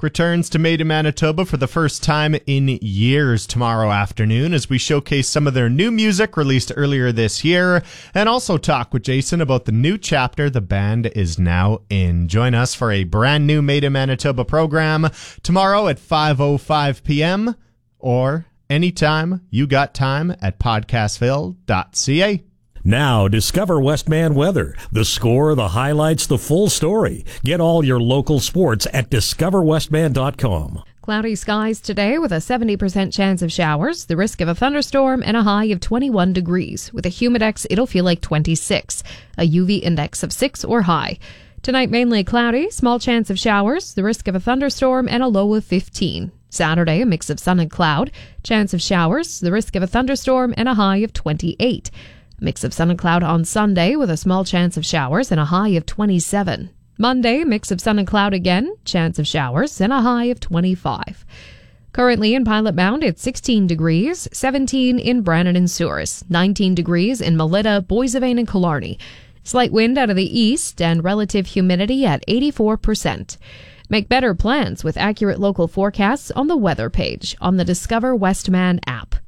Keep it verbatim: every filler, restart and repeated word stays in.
Music returns to Made in Manitoba for the first time in years tomorrow afternoon as we showcase some of their new music released earlier this year and also talk with Jason about the new chapter the band is now in. Join us for a brand new Made in Manitoba program tomorrow at five oh five p.m. or anytime you got time at podcastville dot c a. Now, discover Westman Weather. The score, the highlights, the full story. Get all your local sports at discover westman dot com. Cloudy skies today with a seventy percent chance of showers, the risk of a thunderstorm, and a high of twenty-one degrees. With a humidex, it'll feel like twenty-six, a U V index of six or high. Tonight, mainly cloudy, small chance of showers, the risk of a thunderstorm, and a low of fifteen. Saturday, a mix of sun and cloud, chance of showers, the risk of a thunderstorm, and a high of twenty-eight. Mix of sun and cloud on Sunday with a small chance of showers and a high of twenty-seven. Monday, mix of sun and cloud again, chance of showers and a high of twenty-five. Currently in Pilot Mound, it's sixteen degrees, seventeen in Brandon and Souris, nineteen degrees in Melita, Boissevain, and Killarney. Slight wind out of the east and relative humidity at eighty-four percent. Make better plans with accurate local forecasts on the weather page on the Discover Westman app.